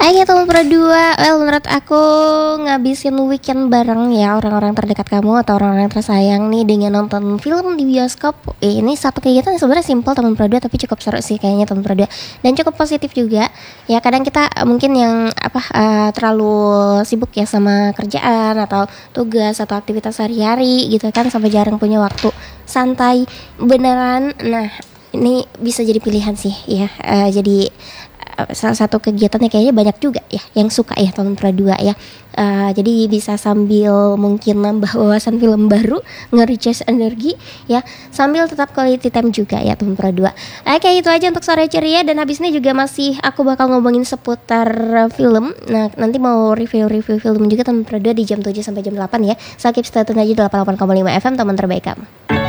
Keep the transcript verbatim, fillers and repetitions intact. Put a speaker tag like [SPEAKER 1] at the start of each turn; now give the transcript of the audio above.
[SPEAKER 1] Oke teman berdua, well menurut aku ngabisin weekend bareng ya orang-orang terdekat kamu atau orang-orang tersayang nih dengan nonton film di bioskop. Eh, Ini satu kegiatan yang sebenarnya simpel teman berdua tapi cukup seru sih kayaknya teman berdua dan cukup positif juga. Ya kadang kita eh, mungkin yang apa eh, terlalu sibuk ya sama kerjaan atau tugas atau aktivitas sehari-hari gitu kan sampai jarang punya waktu santai beneran. Nah ini bisa jadi pilihan sih ya. Eh, jadi salah satu kegiatannya kayaknya banyak juga ya yang suka ya teman berdua ya. Uh, jadi bisa sambil mungkin nambah wawasan film baru, nge-recharge energi ya, sambil tetap quality time juga ya teman berdua. Oke itu aja untuk sore ceria dan habis ini juga masih aku bakal ngomongin seputar film. Nah nanti mau review-review film juga teman berdua di jam tujuh sampai jam delapan ya. So keep stay tune aja di delapan puluh delapan koma lima F M teman terbaik kamu.